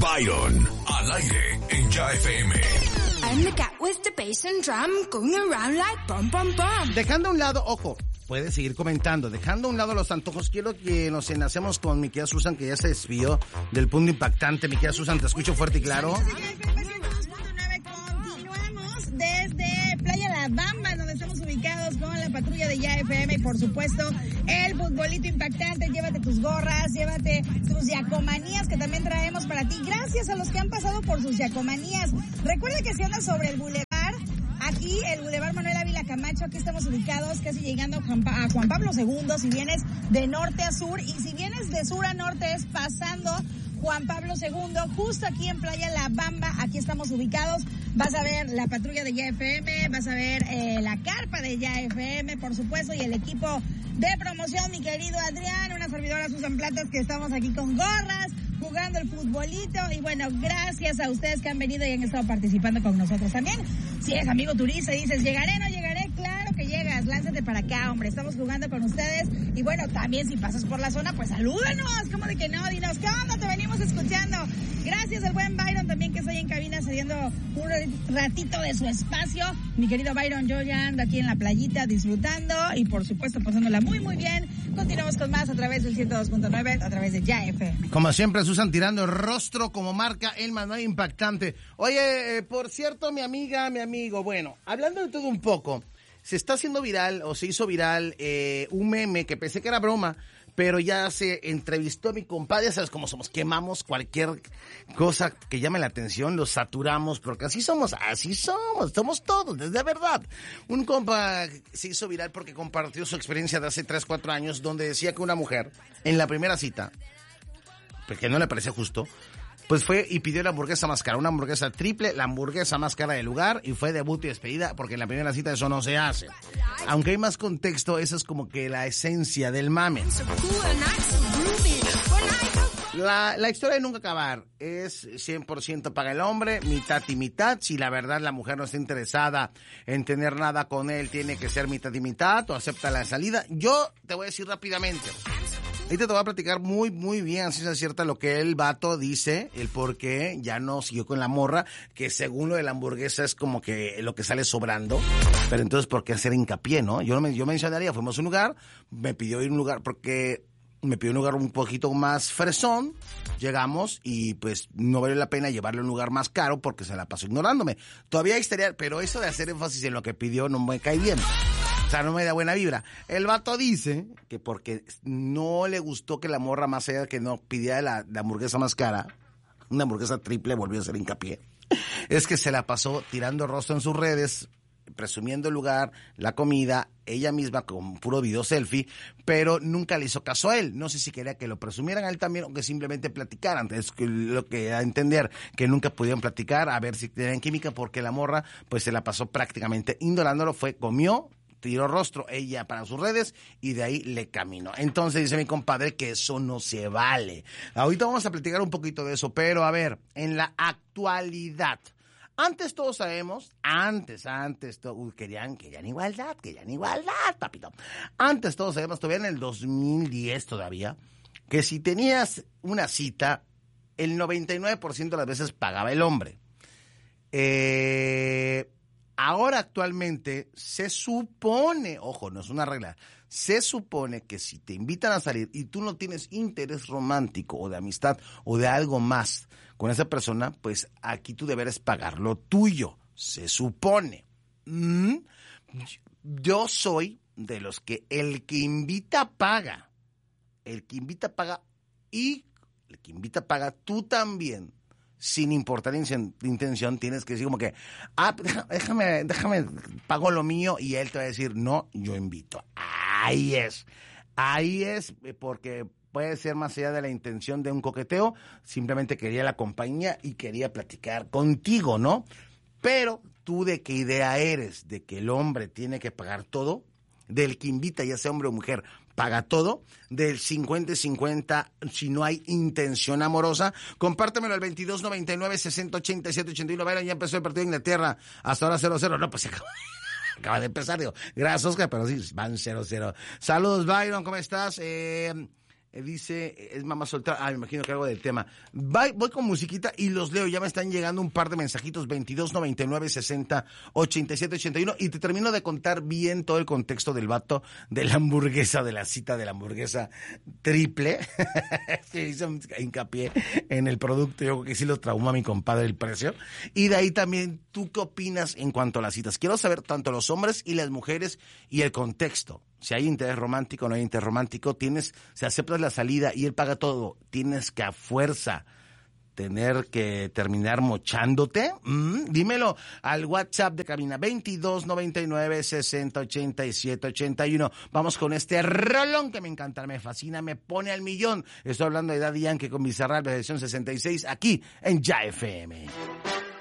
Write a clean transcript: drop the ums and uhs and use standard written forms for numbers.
Byron, al aire en Ya FM. I'm the cat with the bass and drum, going around like bum bum bum. Dejando a un lado, ojo, puedes seguir comentando. Dejando a un lado los antojos, quiero que nos enlacemos con mi querida Susan, que ya se desvió del punto impactante. Mi querida Susan, te escucho fuerte y claro. Continuamos desde Playa La Bamba, donde estamos ubicados con la patrulla de Ya FM y por supuesto el futbolito impactante. Llévate tus gorras, llévate tus yacomanías que también traemos para ti. Gracias a los que han pasado por sus yacomanías. Recuerda que si andas sobre el bulevar, aquí el Boulevard Manuel Ávila Camacho, aquí estamos ubicados casi llegando a Juan Pablo II, si vienes de norte a sur, y si vienes de sur a norte es pasando Juan Pablo II, justo aquí en Playa La Bamba, aquí estamos ubicados. Vas a ver la patrulla de Ya FM, vas a ver la carpa de Ya FM, por supuesto, y el equipo de promoción, mi querido Adrián, una servidora Susan Platas, que estamos aquí con gorras, jugando el futbolito, y bueno, gracias a ustedes que han venido y han estado participando con nosotros también. Si eres amigo turista y dices, ¿llegaré, no llegaré? Claro que llegas, lánzate para acá, hombre, estamos jugando con ustedes, y bueno, también si pasas por la zona, pues salúdanos, ¿cómo de que no? Dinos, ¿qué onda? Te venimos escuchando. Gracias al buen Byron también, que está ahí en cabina cediendo un ratito de su espacio. Mi querido Byron, yo ya ando aquí en la playita disfrutando y por supuesto pasándola muy muy bien. Continuamos con más a través del 102.9, a través de Ya FM. Como siempre, Susan tirando el rostro como marca el manual impactante. Oye, por cierto, mi amiga, mi amigo, bueno, hablando de todo un poco, se está haciendo viral o se hizo viral un meme que pensé que era broma, pero ya se entrevistó a mi compadre, sabes cómo somos, quemamos cualquier cosa que llame la atención, lo saturamos, porque así somos todos, desde verdad. Un compa se hizo viral porque compartió su experiencia de hace 3-4 años, donde decía que una mujer, en la primera cita, porque no le parecía justo, pues fue y pidió la hamburguesa más cara, una hamburguesa triple, la hamburguesa más cara del lugar, y fue debut y despedida, porque en la primera cita eso no se hace. Aunque hay más contexto, eso es como que la esencia del mame. La historia de nunca acabar es 100% para el hombre, mitad y mitad. Si la verdad la mujer no está interesada en tener nada con él, tiene que ser mitad y mitad, o acepta la salida. Yo te voy a decir rápidamente. Ahorita te voy a platicar muy, muy bien, así es cierta, lo que el vato dice, el por qué ya no siguió con la morra, que según lo de la hamburguesa es como que lo que sale sobrando, pero entonces ¿por qué hacer hincapié, no? Yo mencionaría, fuimos a un lugar, me pidió ir a un lugar porque me pidió un lugar un poquito más fresón, llegamos y pues no valió la pena llevarle a un lugar más caro porque se la pasó ignorándome. Todavía estaría, pero eso de hacer énfasis en lo que pidió no me cae bien. O sea, no me da buena vibra. El vato dice que porque no le gustó que la morra, más allá de que no pidiera la hamburguesa más cara, una hamburguesa triple, volvió a hacer hincapié, es que se la pasó tirando rostro en sus redes, presumiendo el lugar, la comida, ella misma con puro video selfie, pero nunca le hizo caso a él. No sé si quería que lo presumieran a él también o que simplemente platicaran. Es lo que da a entender, que nunca pudieron platicar, a ver si tenían química, porque la morra pues se la pasó prácticamente ignorándolo, comió, tiró rostro ella para sus redes y de ahí le caminó. Entonces dice mi compadre que eso no se vale. Ahorita vamos a platicar un poquito de eso, pero a ver, en la actualidad, antes todos sabemos, querían igualdad, papito. Antes todos sabemos, todavía en el 2010 todavía, que si tenías una cita, el 99% de las veces pagaba el hombre. Ahora actualmente se supone, ojo, no es una regla, se supone que si te invitan a salir y tú no tienes interés romántico o de amistad o de algo más con esa persona, pues aquí tu deber es pagar lo tuyo, se supone. Yo soy de los que el que invita paga y el que invita paga tú también. Sin importar intención, tienes que decir como que, déjame, pago lo mío, y él te va a decir, no, yo invito. Ahí es, porque puede ser más allá de la intención de un coqueteo, simplemente quería la compañía y quería platicar contigo, ¿no? Pero, ¿tú de qué idea eres? ¿De que el hombre tiene que pagar todo? ¿Del que invita, ya sea hombre o mujer, paga todo? ¿Del 50-50 si no hay intención amorosa? Compártemelo al 2299-6087-81. Byron, ya empezó el partido de Inglaterra, hasta ahora 0-0. No, pues se acaba de empezar, digo. Gracias, Oscar, pero sí, van 0-0. Saludos, Byron, ¿cómo estás? Dice, es mamá soltera. Me imagino que algo del tema. Voy con musiquita y los leo. Ya me están llegando un par de mensajitos. 22 99 60 87 81. Y te termino de contar bien todo el contexto del vato de la hamburguesa, de la cita de la hamburguesa triple. Se hizo hincapié en el producto. Yo creo que sí lo trauma a mi compadre el precio. Y de ahí también, ¿tú qué opinas en cuanto a las citas? Quiero saber tanto los hombres y las mujeres y el contexto. Si hay interés romántico o no hay interés romántico, si aceptas la salida y él paga todo, tienes que a fuerza tener que terminar mochándote. Dímelo al WhatsApp de cabina 22 99 60 87 81. Vamos con este rolón que me encanta, me fascina, me pone al millón. Estoy hablando de Daddy Yankee con Bizarrap, versión 66, aquí en Ya FM.